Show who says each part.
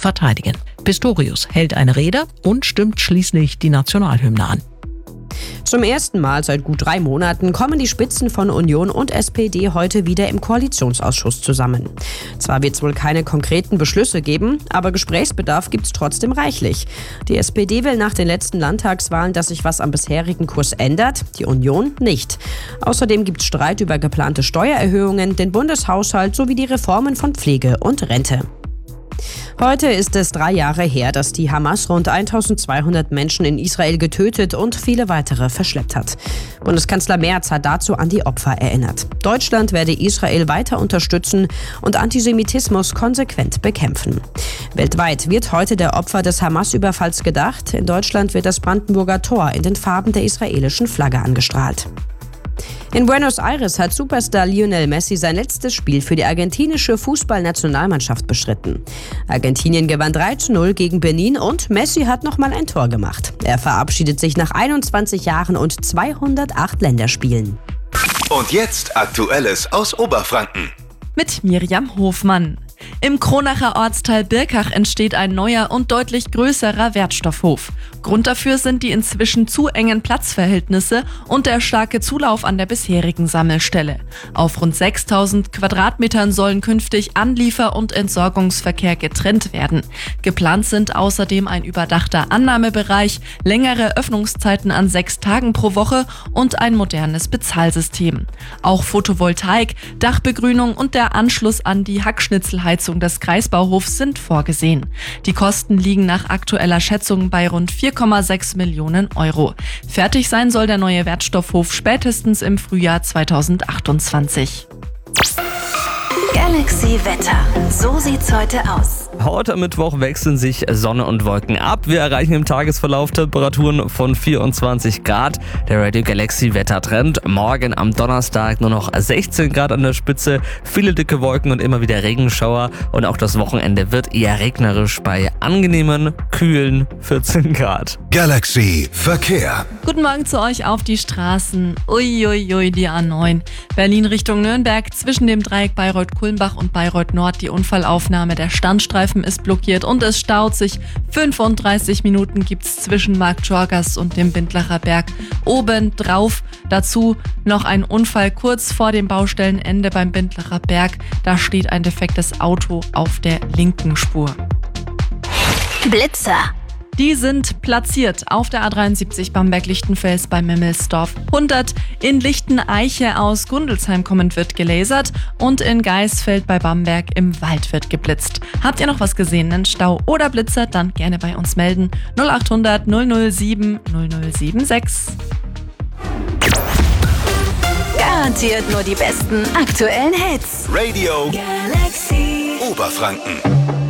Speaker 1: verteidigen. Pistorius hält eine Rede und stimmt schließlich die Nationalhymne an.
Speaker 2: Zum ersten Mal seit gut 3 Monaten kommen die Spitzen von Union und SPD heute wieder im Koalitionsausschuss zusammen. Zwar wird es wohl keine konkreten Beschlüsse geben, aber Gesprächsbedarf gibt es trotzdem reichlich. Die SPD will nach den letzten Landtagswahlen, dass sich was am bisherigen Kurs ändert, die Union nicht. Außerdem gibt es Streit über geplante Steuererhöhungen, den Bundeshaushalt sowie die Reformen von Pflege und Rente. Heute ist es 3 Jahre her, dass die Hamas rund 1200 Menschen in Israel getötet und viele weitere verschleppt hat. Bundeskanzler Merz hat dazu an die Opfer erinnert. Deutschland werde Israel weiter unterstützen und Antisemitismus konsequent bekämpfen. Weltweit wird heute der Opfer des Hamas-Überfalls gedacht. In Deutschland wird das Brandenburger Tor in den Farben der israelischen Flagge angestrahlt. In Buenos Aires hat Superstar Lionel Messi sein letztes Spiel für die argentinische Fußballnationalmannschaft bestritten. Argentinien gewann 3:0 gegen Benin und Messi hat nochmal ein Tor gemacht. Er verabschiedet sich nach 21 Jahren und 208 Länderspielen.
Speaker 3: Und jetzt Aktuelles aus Oberfranken.
Speaker 4: Mit Miriam Hofmann. Im Kronacher Ortsteil Birkach entsteht ein neuer und deutlich größerer Wertstoffhof. Grund dafür sind die inzwischen zu engen Platzverhältnisse und der starke Zulauf an der bisherigen Sammelstelle. Auf rund 6000 Quadratmetern sollen künftig Anliefer- und Entsorgungsverkehr getrennt werden. Geplant sind außerdem ein überdachter Annahmebereich, längere Öffnungszeiten an 6 Tagen pro Woche und ein modernes Bezahlsystem. Auch Photovoltaik, Dachbegrünung und der Anschluss an die Hackschnitzelheizung des Kreisbauhofs sind vorgesehen. Die Kosten liegen nach aktueller Schätzung bei rund 4,6 Millionen Euro. Fertig sein soll der neue Wertstoffhof spätestens im Frühjahr 2028.
Speaker 5: Galaxy Wetter. So sieht's heute aus.
Speaker 6: Heute am Mittwoch wechseln sich Sonne und Wolken ab. Wir erreichen im Tagesverlauf Temperaturen von 24 Grad. Der Radio Galaxy Wettertrend. Morgen am Donnerstag nur noch 16 Grad an der Spitze. Viele dicke Wolken und immer wieder Regenschauer. Und auch das Wochenende wird eher regnerisch bei angenehmen, kühlen 14 Grad.
Speaker 3: Galaxy Verkehr.
Speaker 4: Guten Morgen zu euch auf die Straßen. Uiuiui, die A9. Berlin Richtung Nürnberg. Zwischen dem Dreieck Bayreuth-Kulmbach und Bayreuth-Nord die Unfallaufnahme. Der Standstreifen ist blockiert und es staut sich. 35 Minuten gibt's zwischen Marktschorgast und dem Bindlacher Berg. Oben drauf dazu noch ein Unfall kurz vor dem Baustellenende beim Bindlacher Berg. Da steht ein defektes Auto auf der linken Spur.
Speaker 5: Blitzer.
Speaker 4: Die sind platziert auf der A73 Bamberg-Lichtenfels bei Memmelsdorf. 100 in Lichteneiche aus Gundelsheim kommend wird gelasert und in Geisfeld bei Bamberg im Wald wird geblitzt. Habt ihr noch was gesehen, einen Stau oder Blitzer, dann gerne bei uns melden. 0800 007 0076.
Speaker 5: Garantiert nur die besten aktuellen Hits.
Speaker 3: Radio
Speaker 5: Galaxy
Speaker 3: Oberfranken.